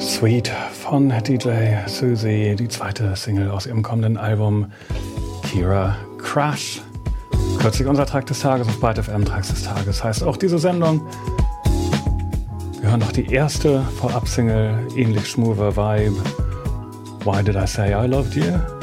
Sweet von DJ Susie, die zweite Single aus ihrem kommenden Album Kira Crush. Kürzlich unser Track des Tages auf Byte FM, Tracks des Tages heißt auch diese Sendung. Wir hören noch die erste Vorab-Single, ähnlich schmoother Vibe, Why Did I Say I Loved You?